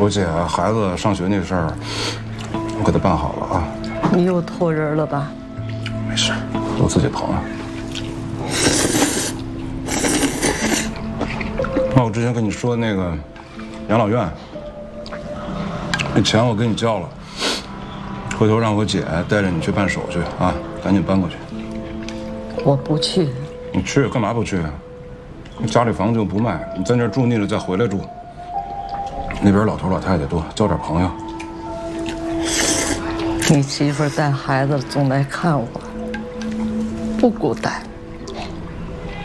我姐孩子上学那事儿，我给她办好了啊。 你又托人了吧？ 没事，我自己朋友。那我之前跟你说那个养老院，那钱我给你交了，回头让我姐带着你去办手续啊，赶紧搬过去。 我不去。 你去干嘛不去啊？家里房子又不卖，你在那儿住腻了再回来住。那边老头老太太多，交点朋友。 你媳妇带孩子总来看我，不孤单。